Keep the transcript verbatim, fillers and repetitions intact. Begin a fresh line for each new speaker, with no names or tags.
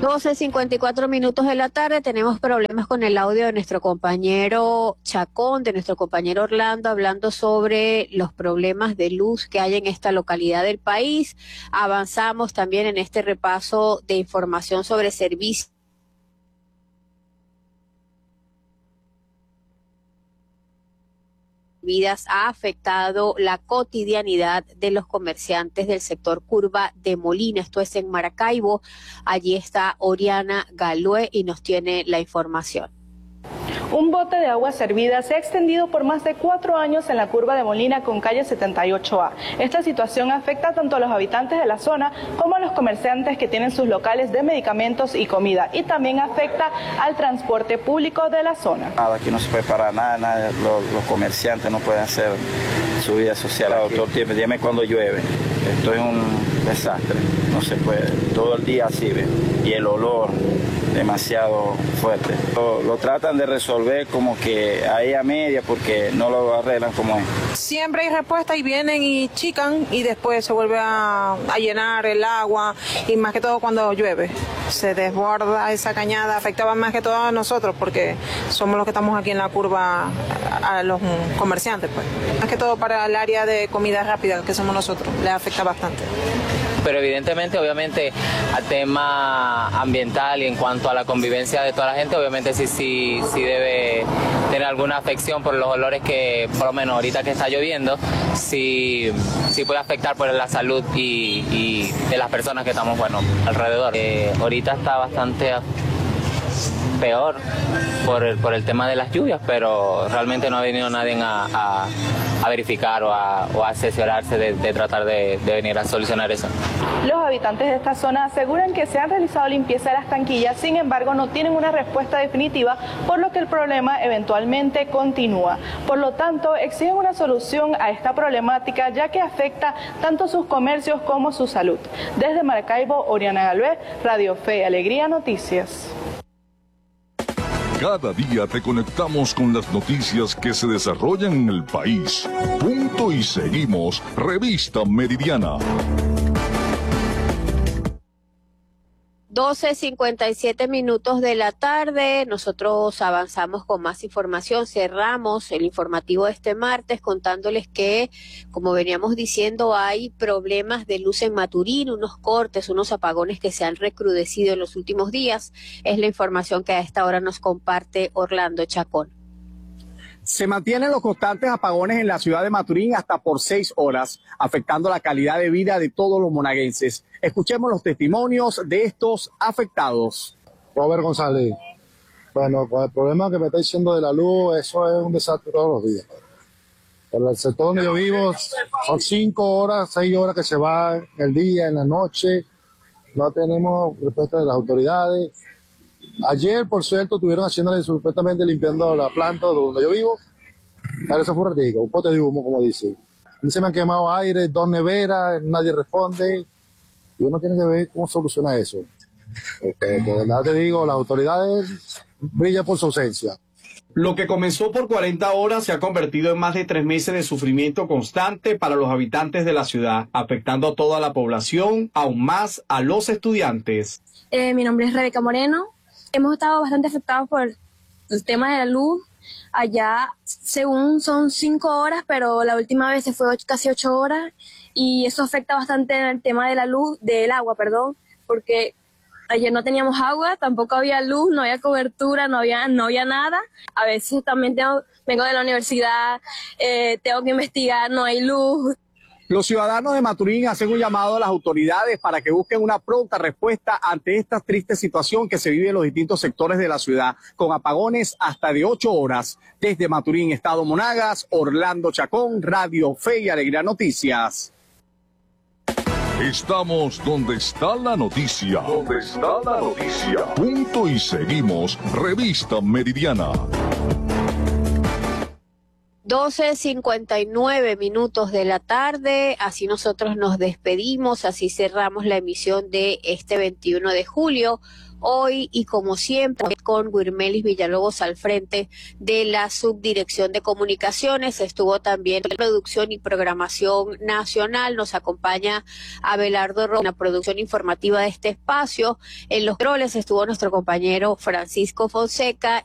doce cincuenta y cuatro minutos de la tarde, tenemos problemas con el audio de nuestro compañero Chacón, de nuestro compañero Orlando, hablando sobre los problemas de luz que hay en esta localidad del país. Avanzamos también en este repaso de información sobre servicios ha afectado la cotidianidad de los comerciantes del sector Curva de Molina. Esto es en Maracaibo. Allí está Oriana Galué y nos tiene la información.
Un bote de agua servida se ha extendido por más de cuatro años en la Curva de Molina con calle setenta y ocho A. Esta situación afecta tanto a los habitantes de la zona como a los comerciantes que tienen sus locales de medicamentos y comida, y también afecta al transporte público de la zona.
Nada, aquí no se puede parar nada, nada los, los comerciantes no pueden hacer su vida social todo el tiempo. Dime cuando llueve, esto es un desastre, no se puede, todo el día así, ¿ve? Y el olor demasiado fuerte. Lo, lo tratan de resolver como que ahí a media porque no lo arreglan como es.
Siempre hay respuesta y vienen y chican y después se vuelve a, a llenar el agua, y más que todo cuando llueve. Se desborda esa cañada, afectaba más que todo a nosotros porque somos los que estamos aquí en la curva, a, a los comerciantes, pues. Más que todo para el área de comida rápida que somos nosotros, les afecta bastante.
Pero evidentemente, obviamente, al tema ambiental y en cuanto a la convivencia de toda la gente, obviamente sí, sí, sí debe tener alguna afección por los olores que, por lo menos ahorita que está lloviendo, sí, sí puede afectar por la salud y, y de las personas que estamos, bueno, alrededor. Eh, ahorita está bastante peor por el, por el tema de las lluvias, pero realmente no ha venido nadie a, a, a verificar o a, o a asesorarse de, de tratar de, de venir a solucionar eso.
Los habitantes de esta zona aseguran que se han realizado limpieza de las tanquillas, sin embargo no tienen una respuesta definitiva, por lo que el problema eventualmente continúa. Por lo tanto, exigen una solución a esta problemática, ya que afecta tanto sus comercios como su salud. Desde Maracaibo, Oriana Galué, Radio Fe y Alegría Noticias.
Cada día te conectamos con las noticias que se desarrollan en el país. Punto y seguimos. Revista Meridiana.
doce cincuenta y siete minutos de la tarde, nosotros avanzamos con más información, cerramos el informativo de este martes contándoles que, como veníamos diciendo, hay problemas de luz en Maturín, unos cortes, unos apagones que se han recrudecido en los últimos días. Es la información que a esta hora nos comparte Orlando Chacón.
Se mantienen los constantes apagones en la ciudad de Maturín hasta por seis horas, afectando la calidad de vida de todos los monaguenses. Escuchemos los testimonios de estos afectados.
Robert González. Bueno, con el problema que me está diciendo de la luz, eso es un desastre todos los días. En el sector donde yo vivo, son cinco horas, seis horas que se va en el día, en la noche. No tenemos respuesta de las autoridades. Ayer, por cierto, estuvieron haciéndole supuestamente limpiando la planta donde yo vivo. Pero eso fue un ratito, un pote de humo, como dice. Y se me han quemado aire, dos neveras, nadie responde. Y uno tiene que ver cómo soluciona eso. Porque, de verdad te digo, las autoridades brillan por su ausencia.
Lo que comenzó por cuarenta horas se ha convertido en más de tres meses de sufrimiento constante para los habitantes de la ciudad, afectando a toda la población, aún más a los estudiantes.
Eh, mi nombre es Rebeca Moreno. Hemos estado bastante afectados por el tema de la luz. Allá, según son cinco horas, pero la última vez se fue ocho, casi ocho horas, y eso afecta bastante en el tema de la luz, del agua, perdón, porque ayer no teníamos agua, tampoco había luz, no había cobertura, no había, no había nada. A veces también tengo, vengo de la universidad, eh, tengo que investigar, no hay luz.
Los ciudadanos de Maturín hacen un llamado a las autoridades para que busquen una pronta respuesta ante esta triste situación que se vive en los distintos sectores de la ciudad, con apagones hasta de ocho horas. Desde Maturín, Estado Monagas, Orlando Chacón, Radio Fe y Alegría Noticias.
Estamos donde está la noticia. Donde está la noticia. Punto y seguimos. Revista Meridiana.
doce cincuenta y nueve minutos de la tarde, así nosotros nos despedimos, así cerramos la emisión de este veintiuno de julio. Hoy, y como siempre, con Wirmelis Villalobos al frente de la Subdirección de Comunicaciones, estuvo también en producción y programación nacional, nos acompaña Abelardo Rojas en la producción informativa de este espacio, en los controles estuvo nuestro compañero Francisco Fonseca.